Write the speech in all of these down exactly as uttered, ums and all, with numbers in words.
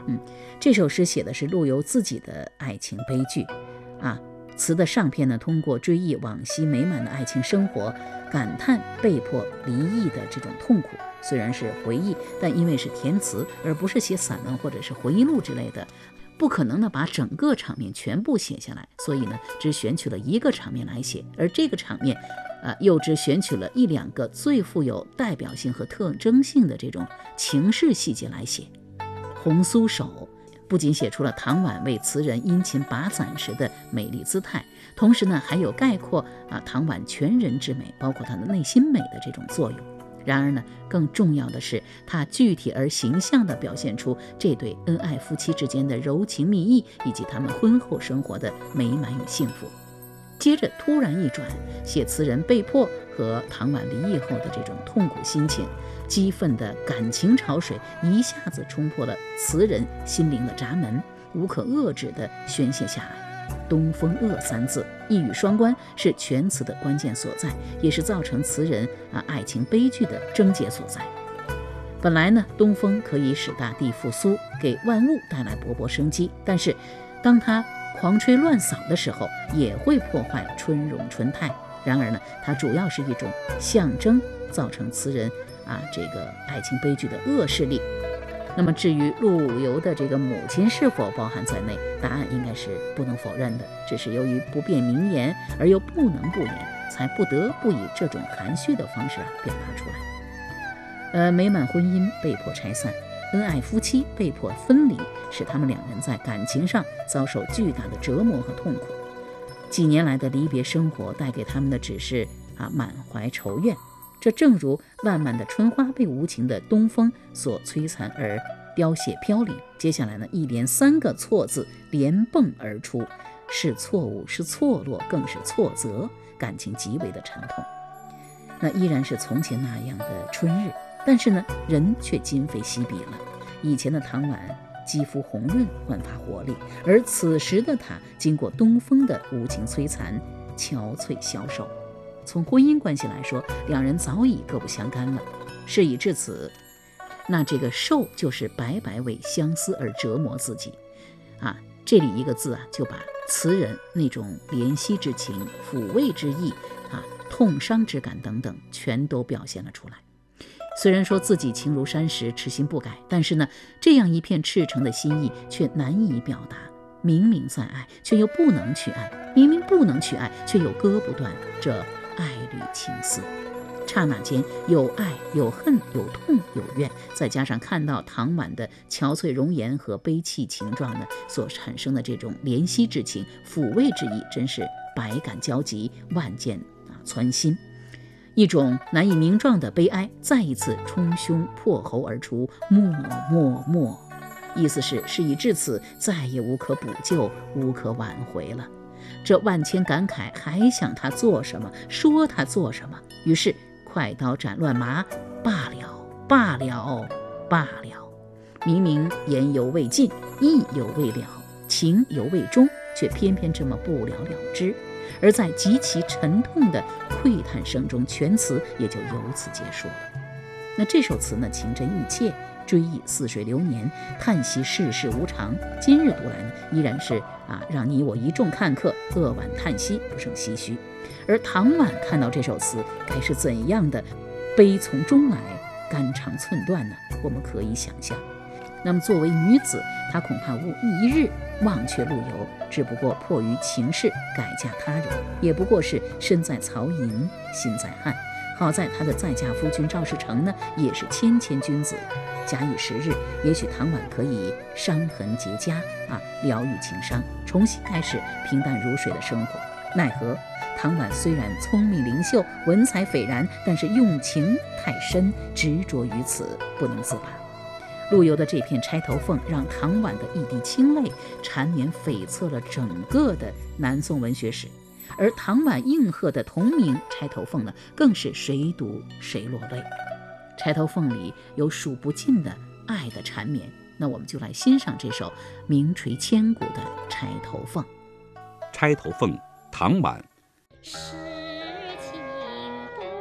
嗯，这首诗写的是陆游自己的爱情悲剧啊。词的上片呢，通过追忆往昔美满的爱情生活，感叹被迫离异的这种痛苦。虽然是回忆，但因为是填词，而不是写散文或者是回忆录之类的，不可能呢把整个场面全部写下来，所以呢只选取了一个场面来写，而这个场面呃，又只选取了一两个最富有代表性和特征性的这种情事细节来写。红酥手不仅写出了唐婉为词人殷勤把伞时的美丽姿态，同时呢还有概括啊唐婉全人之美，包括她的内心美的这种作用。然而呢，更重要的是，它具体而形象地表现出这对恩爱夫妻之间的柔情蜜意，以及他们婚后生活的美满与幸福。接着突然一转，写词人被迫和唐婉离异后的这种痛苦心情，激愤的感情潮水一下子冲破了词人心灵的闸门，无可遏制地宣泄下来。东风恶三字一语双关，是全词的关键所在，也是造成词人啊爱情悲剧的症结所在。本来呢，东风可以使大地复苏，给万物带来勃勃生机，但是当它狂吹乱扫的时候，也会破坏春荣春泰。然而呢，它主要是一种象征，造成词人啊这个爱情悲剧的恶势力。那么至于陆游的这个母亲是否包含在内，答案应该是不能否认的，只是由于不便明言而又不能不言，才不得不以这种含蓄的方式啊表达出来。呃，美满婚姻被迫拆散，恩爱夫妻被迫分离，使他们两人在感情上遭受巨大的折磨和痛苦。几年来的离别生活带给他们的只是啊满怀愁怨。这正如烂漫的春花被无情的东风所摧残而凋谢飘零。接下来呢，一连三个错字连蹦而出，是错误，是错落，更是错责，感情极为的沉痛。那依然是从前那样的春日，但是呢，人却今非昔比了。以前的唐婉肌肤红润，焕发活力，而此时的她经过东风的无情摧残，憔悴消瘦。从婚姻关系来说，两人早已各不相干了。事已至此，那这个受就是白白为相思而折磨自己啊。这里一个字啊，就把词人那种怜惜之情、抚慰之意啊、痛伤之感等等，全都表现了出来。虽然说自己情如山石，痴心不改，但是呢，这样一片赤诚的心意却难以表达。明明在爱，却又不能去爱；明明不能去爱，却又割不断这爱侣情丝。刹那间有爱有恨有痛有怨，再加上看到唐婉的憔悴容颜和悲戚情状呢，所产生的这种怜惜之情、抚慰之意，真是百感交集，万箭啊穿心。一种难以名状的悲哀再一次冲胸破喉而出，默默默，意思是事已至此，再也无可补救，无可挽回了。这万千感慨，还想他做什么，说他做什么？于是快刀斩乱麻，罢了，罢了，罢了。明明言犹未尽，意犹未了，情犹未终，却偏偏这么不了了之。而在极其沉痛的喟叹声中，全词也就由此结束了。那这首词呢，情真意切，追忆似水流年，叹息世事无常。今日读来呢，依然是啊，让你我一众看客扼腕叹息，不胜唏嘘。而唐婉看到这首词，该是怎样的悲从中来，肝肠寸断呢？我们可以想象。那么作为女子，她恐怕无一日忘却陆游，只不过迫于情势改嫁他人，也不过是身在曹营心在汉。好在她的再嫁夫君赵世成呢，也是谦谦君子。假以时日，也许唐婉可以伤痕结痂啊，疗愈情伤，重新开始平淡如水的生活。奈何唐婉虽然聪明灵秀，文采斐然，但是用情太深，执着于此，不能自拔。陆游的这片钗头凤，让唐婉的一滴清泪缠绵悱恻了整个的南宋文学史。而唐婉应和的同名《钗头凤》呢，更是谁读谁落泪。《钗头凤》里有数不尽的爱的缠绵，那我们就来欣赏这首名垂千古的《钗头凤》。《 钗头凤》，唐婉。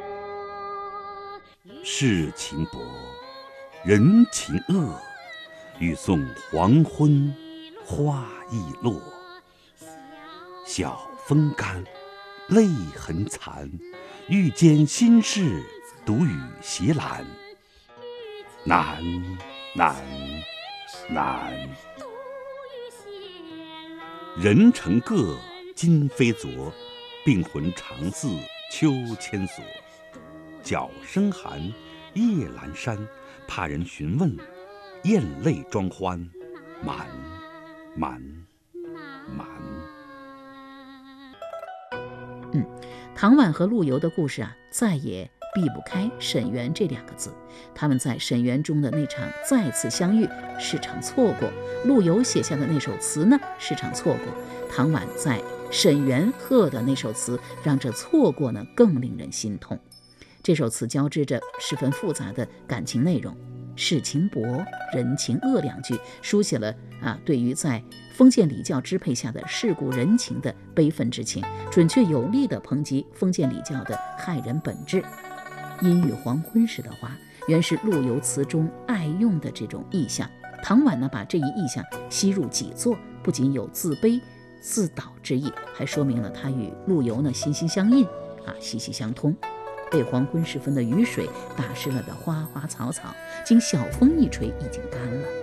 世情薄，人情恶， 欲送黄昏花易落。晓风干，泪痕残，欲笺心事，独语斜阑。难难难。人成各，今非昨，病魂常似秋千索。角声寒，夜阑珊，怕人询问，咽泪装欢，满满满。 嗯，唐婉和陆游的故事啊，再也避不开沈园这两个字。他们在沈园中的那场再次相遇是场错过，陆游写下的那首词呢是场错过，唐婉在沈园贺的那首词让这错过呢更令人心痛。这首词交织着十分复杂的感情内容，世情薄，人情恶两句，书写了啊对于在封建礼教支配下的世故人情的悲愤之情，准确有力地抨击封建礼教的害人本质。阴雨黄昏时的花，原是陆游词中爱用的这种意象。唐婉呢，把这一意象吸入己作，不仅有自卑自导之意，还说明了他与陆游呢心心相印啊，息息相通。被黄昏时分的雨水打湿了的花花草草，经晓风一吹，已经干了。